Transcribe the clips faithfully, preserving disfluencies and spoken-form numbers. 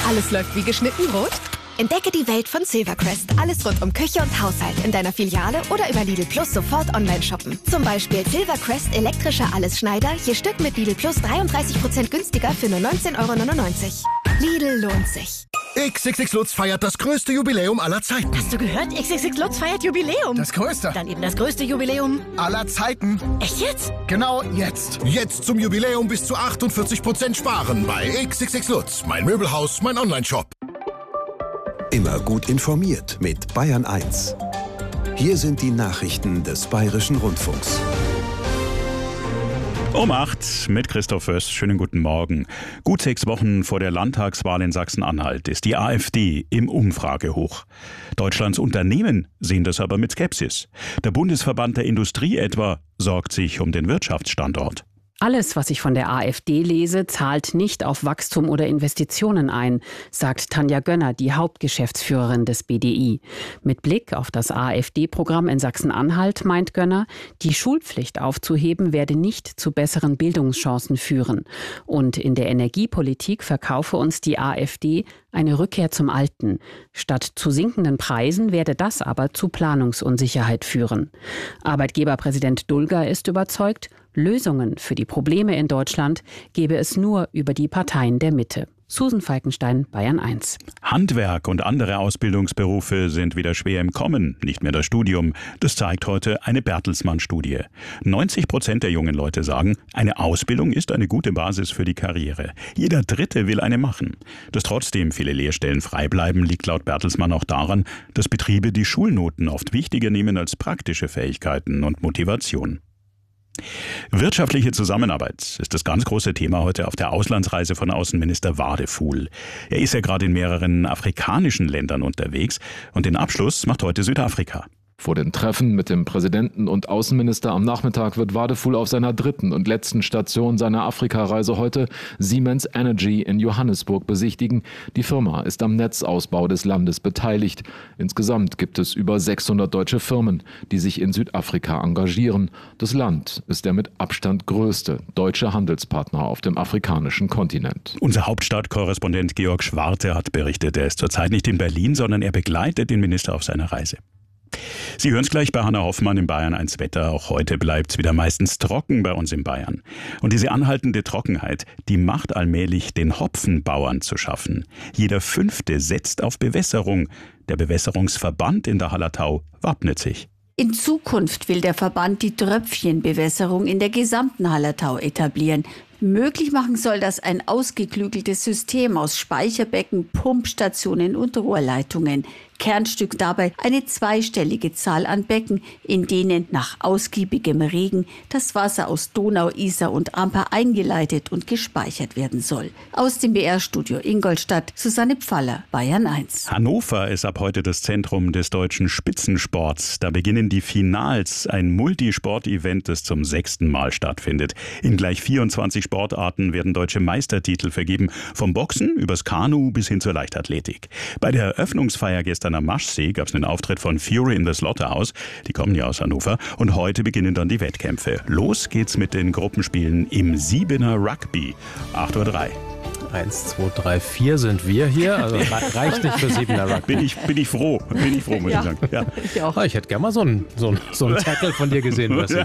Alles läuft wie geschnitten Brot? Entdecke die Welt von Silvercrest. Alles rund um Küche und Haushalt in deiner Filiale oder über Lidl Plus sofort online shoppen. Zum Beispiel Silvercrest elektrischer Allesschneider, je Stück mit Lidl Plus dreiunddreißig Prozent günstiger für nur neunzehn Euro neunundneunzig. Lidl lohnt sich. X X X Lutz feiert das größte Jubiläum aller Zeiten. Hast du gehört? X X X Lutz feiert Jubiläum. Das größte. Dann eben das größte Jubiläum aller Zeiten. Echt jetzt? Genau jetzt. Jetzt zum Jubiläum bis zu achtundvierzig Prozent sparen bei X X X Lutz. Mein Möbelhaus, mein Onlineshop. Immer gut informiert mit Bayern eins. Hier sind die Nachrichten des Bayerischen Rundfunks. Um acht mit Christoph Föst. Schönen guten Morgen. Gut sechs Wochen vor der Landtagswahl in Sachsen-Anhalt ist die AfD im Umfragehoch. Deutschlands Unternehmen sehen das aber mit Skepsis. Der Bundesverband der Industrie etwa sorgt sich um den Wirtschaftsstandort. Alles, was ich von der AfD lese, zahlt nicht auf Wachstum oder Investitionen ein, sagt Tanja Gönner, die Hauptgeschäftsführerin des B D I. Mit Blick auf das AfD-Programm in Sachsen-Anhalt meint Gönner, die Schulpflicht aufzuheben werde nicht zu besseren Bildungschancen führen. Und in der Energiepolitik verkaufe uns die AfD eine Rückkehr zum Alten. Statt zu sinkenden Preisen werde das aber zu Planungsunsicherheit führen. Arbeitgeberpräsident Dulger ist überzeugt, Lösungen für die Probleme in Deutschland gäbe es nur über die Parteien der Mitte. Susan Falkenstein, Bayern eins. Handwerk und andere Ausbildungsberufe sind wieder schwer im Kommen, nicht mehr das Studium. Das zeigt heute eine Bertelsmann-Studie. neunzig Prozent der jungen Leute sagen, eine Ausbildung ist eine gute Basis für die Karriere. Jeder Dritte will eine machen. Dass trotzdem viele Lehrstellen frei bleiben, liegt laut Bertelsmann auch daran, dass Betriebe die Schulnoten oft wichtiger nehmen als praktische Fähigkeiten und Motivation. Wirtschaftliche Zusammenarbeit ist das ganz große Thema heute auf der Auslandsreise von Außenminister Wadefuhl. Er ist ja gerade in mehreren afrikanischen Ländern unterwegs und den Abschluss macht heute Südafrika. Vor den Treffen mit dem Präsidenten und Außenminister am Nachmittag wird Wadefuhl auf seiner dritten und letzten Station seiner Afrikareise heute Siemens Energy in Johannesburg besichtigen. Die Firma ist am Netzausbau des Landes beteiligt. Insgesamt gibt es über sechshundert deutsche Firmen, die sich in Südafrika engagieren. Das Land ist der mit Abstand größte deutsche Handelspartner auf dem afrikanischen Kontinent. Unser Hauptstadtkorrespondent Georg Schwarte hat berichtet, er ist zurzeit nicht in Berlin, sondern er begleitet den Minister auf seiner Reise. Sie hören es gleich bei Hanna Hoffmann im Bayern eins Wetter. Auch heute bleibt es wieder meistens trocken bei uns in Bayern. Und diese anhaltende Trockenheit, die macht allmählich den Hopfenbauern zu schaffen. Jeder Fünfte setzt auf Bewässerung. Der Bewässerungsverband in der Hallertau wappnet sich. In Zukunft will der Verband die Tröpfchenbewässerung in der gesamten Hallertau etablieren. Möglich machen soll das ein ausgeklügeltes System aus Speicherbecken, Pumpstationen und Rohrleitungen. Kernstück dabei eine zweistellige Zahl an Becken, in denen nach ausgiebigem Regen das Wasser aus Donau, Isar und Amper eingeleitet und gespeichert werden soll. Aus dem B R-Studio Ingolstadt, Susanne Pfaller, Bayern eins. Hannover ist ab heute das Zentrum des deutschen Spitzensports. Da beginnen die Finals, ein Multisport-Event, das zum sechsten Mal stattfindet. In gleich vierundzwanzig Sportarten werden deutsche Meistertitel vergeben, vom Boxen übers Kanu bis hin zur Leichtathletik. Bei der Eröffnungsfeier gestern am Maschsee gab es einen Auftritt von Fury in the Slaughterhouse. Die kommen ja aus Hannover. Und heute beginnen dann die Wettkämpfe. Los geht's mit den Gruppenspielen im Siebener Rugby. acht Uhr drei. Eins, zwei, drei, vier sind wir hier. Also reicht nicht für Siebener Rugby. Bin ich, bin ich froh. Bin ich froh, muss ja, ich sagen. Ja. Ich auch. Oh, ich hätte gerne mal so einen so einen, so einen Tackle von dir gesehen, Rössi.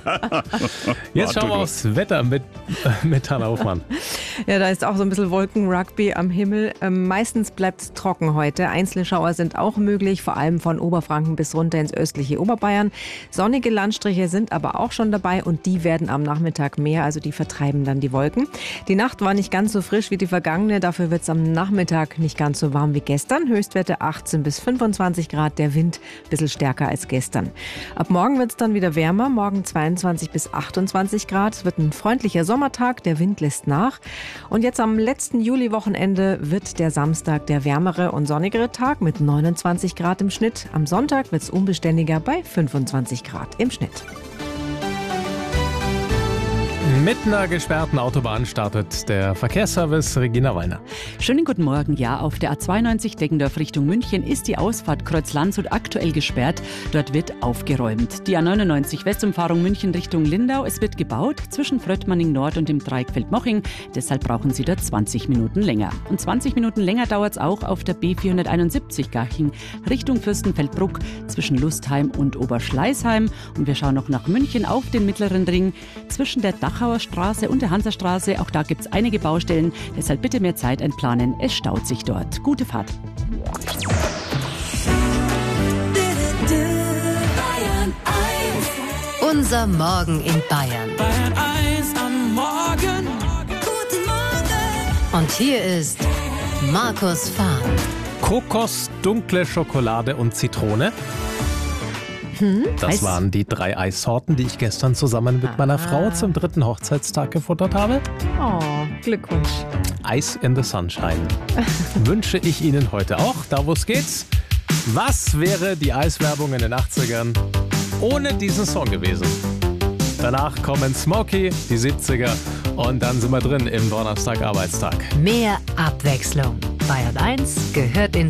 Jetzt schauen wir aufs Wetter mit, mit Hanna Hoffmann. Ja, da ist auch so ein bisschen Wolkenrugby am Himmel. Ähm, meistens bleibt es trocken heute. Einzelne Schauer sind auch möglich, vor allem von Oberfranken bis runter ins östliche Oberbayern. Sonnige Landstriche sind aber auch schon dabei und die werden am Nachmittag mehr, also die vertreiben dann die Wolken. Die Nacht war nicht ganz so frisch wie die vergangene, dafür wird es am Nachmittag nicht ganz so warm wie gestern. Höchstwerte achtzehn bis fünfundzwanzig Grad, der Wind ein bisschen stärker als gestern. Ab morgen wird es dann wieder wärmer, morgen zweiundzwanzig bis achtundzwanzig Grad. Es wird ein freundlicher Sommertag, der Wind lässt nach. Und jetzt am letzten Juliwochenende wird der Samstag der wärmere und sonnigere Tag mit neunundzwanzig Grad im Schnitt. Am Sonntag wird es unbeständiger bei fünfundzwanzig Grad im Schnitt. Mit einer gesperrten Autobahn startet der Verkehrsservice. Regina Weiner. Schönen guten Morgen. Ja, auf der A zweiundneunzig Deggendorf Richtung München ist die Ausfahrt Kreuz Landshut aktuell gesperrt. Dort wird aufgeräumt. Die A neunundneunzig Westumfahrung München Richtung Lindau. Es wird gebaut zwischen Fröttmanning Nord und dem Dreieck Feldmoching. Deshalb brauchen Sie dort zwanzig Minuten länger. Und zwanzig Minuten länger dauert es auch auf der B vierhunderteinundsiebzig Garching Richtung Fürstenfeldbruck zwischen Lustheim und Oberschleißheim. Und wir schauen noch nach München auf den Mittleren Ring zwischen der Dachauer Straße und der Hansastraße. Auch da gibt es einige Baustellen. Deshalb bitte mehr Zeit einplanen. Es staut sich dort. Gute Fahrt. Unser Morgen in Bayern. Bayern eins am Morgen. Guten Morgen. Und hier ist Markus Fahn. Kokos, dunkle Schokolade und Zitrone. Hm, das Eis. waren die drei Eissorten, die ich gestern zusammen mit meiner Ah. Frau zum dritten Hochzeitstag gefuttert habe. Oh, Glückwunsch. Eis in the Sunshine. Wünsche ich Ihnen heute auch, da wo es geht. Was wäre die Eiswerbung in den achtzigern ohne diesen Song gewesen? Danach kommen Smokey, die siebziger und dann sind wir drin im Donnerstag-Arbeitstag. Mehr Abwechslung. Bayern eins gehört in